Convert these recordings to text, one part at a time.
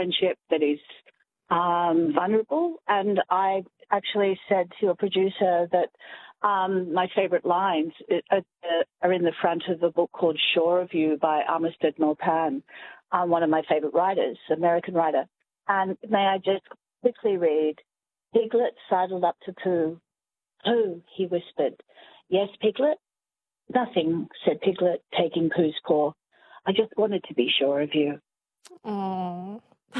friendship that is vulnerable. And I actually said to a producer that my favourite lines are in the front of a book called Sure of You by Armistead Maupin, one of my favourite writers, American writer. And may I just quickly read, Piglet sidled up to Pooh. Pooh, he whispered. Yes, Piglet? Nothing, said Piglet, taking Pooh's paw. I just wanted to be sure of you. Oh,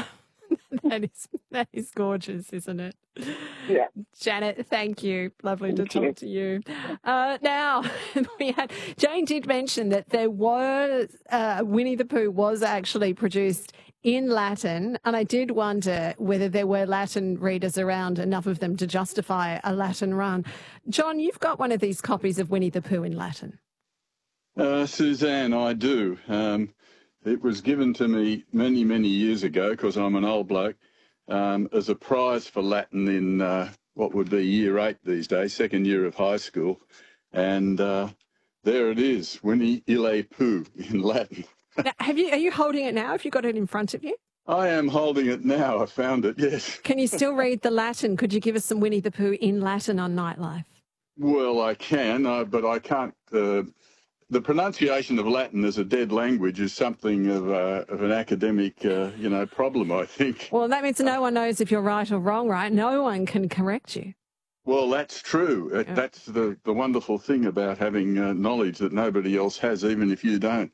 that is gorgeous, isn't it? Yeah. Janet, thank you. Lovely to talk to you. Now, Jane did mention that there was Winnie the Pooh was actually produced in Latin, and I did wonder whether there were Latin readers around, enough of them to justify a Latin run. John, you've got one of these copies of Winnie the Pooh in Latin. Suzanne, I do. It was given to me many, many years ago, because I'm an old bloke, as a prize for Latin in what would be year 8 these days, second year of high school. And there it is, Winnie Ille Pooh in Latin. Now, are you holding it now? Have you got it in front of you? I am holding it now. I found it, yes. Can you still read the Latin? Could you give us some Winnie the Pooh in Latin on Nightlife? Well, I can, but I can't. The pronunciation of Latin as a dead language is something of an academic, problem, I think. Well, that means no one knows if you're right or wrong, right? No one can correct you. Well, that's true. Yeah. That's the wonderful thing about having knowledge that nobody else has, even if you don't.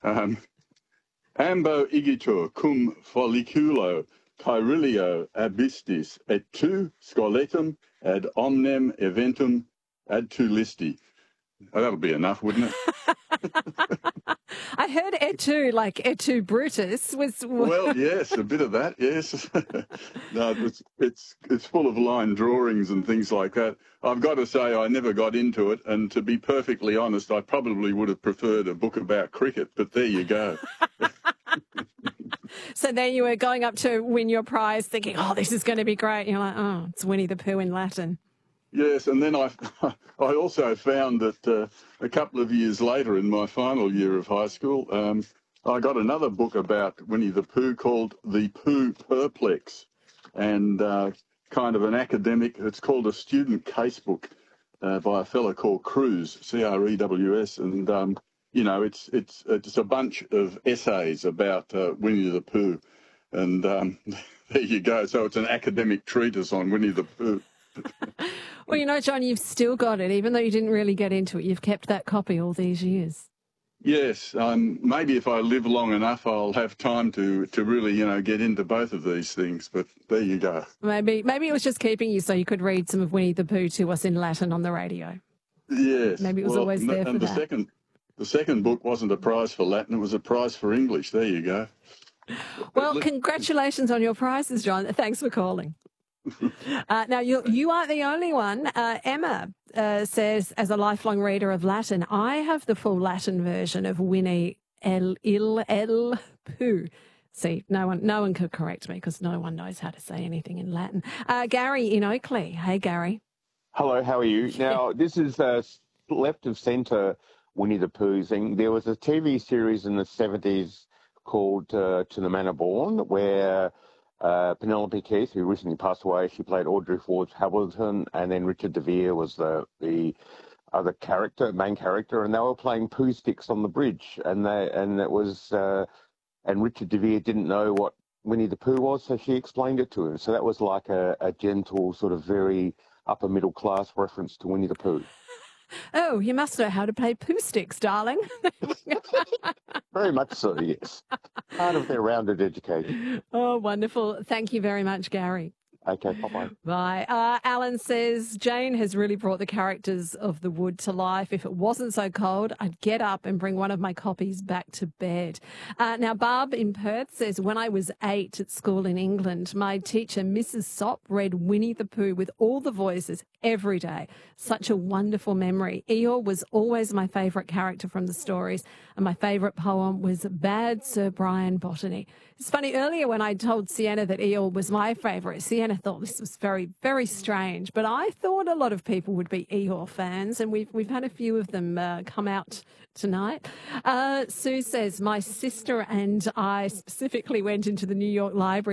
Ambo igitur cum folliculo Caerilio abistis et tu scoletum ad omnem eventum ad tu listi. Oh, that'll be enough, wouldn't it? I heard et tu, like et tu Brutus was. Well, yes, a bit of that, yes. No, it's full of line drawings and things like that. I've got to say I never got into it, and to be perfectly honest, I probably would have preferred a book about cricket, but there you go. So then you were going up to win your prize thinking, oh, this is going to be great. And you're like, oh, it's Winnie the Pooh in Latin. Yes, and then I also found that a couple of years later in my final year of high school, I got another book about Winnie the Pooh called The Pooh Perplex, and kind of an academic, it's called a student casebook by a fellow called Crews, C-R-E-W-S, and, it's a bunch of essays about Winnie the Pooh, and there you go. So it's an academic treatise on Winnie the Pooh. Well, John, you've still got it, even though you didn't really get into it. You've kept that copy all these years. Yes, maybe if I live long enough, I'll have time to really, get into both of these things. But there you go. Maybe it was just keeping you so you could read some of Winnie the Pooh to us in Latin on the radio. Yes. Maybe it was always there for that. The second book wasn't a prize for Latin; it was a prize for English. There you go. Well, congratulations on your prizes, John. Thanks for calling. Now, you aren't the only one. Emma says, as a lifelong reader of Latin, I have the full Latin version of Winnie Ille Pooh. See, no one could correct me because no one knows how to say anything in Latin. Gary in Oakley. Hey, Gary. Hello, how are you? Now, this is left of centre Winnie the Pooh thing. There was a TV series in the 70s called To the Manor Born, where Penelope Keith, who recently passed away, she played Audrey Ford's Hamilton, and then Richard de Vere was the other character, main character, and they were playing Pooh sticks on the bridge, and Richard de Vere didn't know what Winnie the Pooh was, so she explained it to him. So that was like a gentle, sort of very upper middle class reference to Winnie the Pooh. Oh, you must know how to play Pooh sticks, darling. Very much so, yes. Part of their rounded education. Oh, wonderful. Thank you very much, Gary. Okay, bye-bye. Bye. Alan says, Jane has really brought the characters of The Wood to life. If it wasn't so cold, I'd get up and bring one of my copies back to bed. Now, Barb in Perth says, when I was 8 at school in England, my teacher, Mrs. Sopp, read Winnie the Pooh with all the voices every day. Such a wonderful memory. Eeyore was always my favourite character from the stories, and my favourite poem was Bad Sir Brian Botany. It's funny, earlier when I told Sienna that Eeyore was my favourite, Sienna thought this was very, very strange, but I thought a lot of people would be Eeyore fans, and we've had a few of them come out tonight. Sue says, my sister and I specifically went into the New York Library